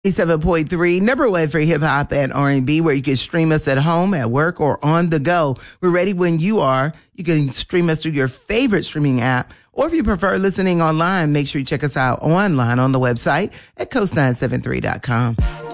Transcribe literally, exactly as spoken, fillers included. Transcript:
seven point three, number one for hip hop and R and B, where you can stream us at home, at work, or on the go. We're ready when you are. You can stream us through your favorite streaming app, or if you prefer listening online, make sure you check us out online on the website at coast nine seven three dot com.